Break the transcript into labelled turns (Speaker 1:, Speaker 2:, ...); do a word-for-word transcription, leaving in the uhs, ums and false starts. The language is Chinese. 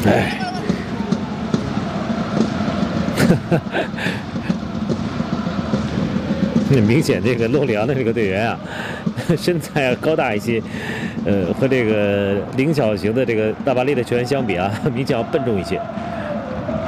Speaker 1: 哎，很明显，这个洛里昂的这个队员啊，身材要高大一些，呃，和这个灵巧型的这个大巴黎的球员相比啊，明显要笨重一些。